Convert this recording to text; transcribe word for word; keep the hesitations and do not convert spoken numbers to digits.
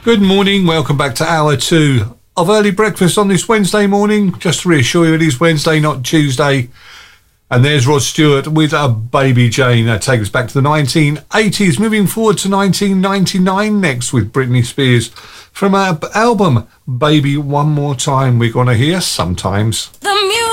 Good morning, welcome back to hour two of early breakfast on this Wednesday morning. Just to reassure you, it is Wednesday, not Tuesday. And there's Rod Stewart with a Baby Jane. That takes us back to the nineteen eighties, moving forward to nineteen ninety-nine next with Britney Spears. From our album Baby One More Time, we're going to hear Sometimes. The music